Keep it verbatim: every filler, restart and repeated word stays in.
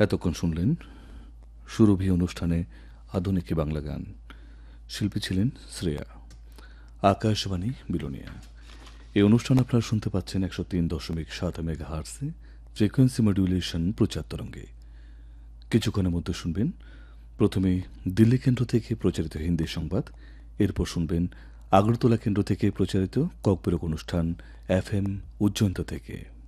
এতক্ষণ শুনলেন সুরভি অনুষ্ঠানে আধুনিক বাংলা গান। শিল্পী ছিলেন শ্রেয়া। আকাশবাণী বিলোনিয়া। এই অনুষ্ঠান আপনারা শুনতে পাচ্ছেন একশো তিন দশমিক সাত মেগা হার্সে ফ্রিকোয়েন্সি মডিউলেশন প্রচার তরঙ্গে। কিছুক্ষণের মধ্যে শুনবেন প্রথমে দিল্লি কেন্দ্র থেকে প্রচারিত হিন্দি সংবাদ, এরপর শুনবেন আগরতলা কেন্দ্র থেকে প্রচারিত ককবরক অনুষ্ঠান এফ এম উজ্জয়ন্ত থেকে।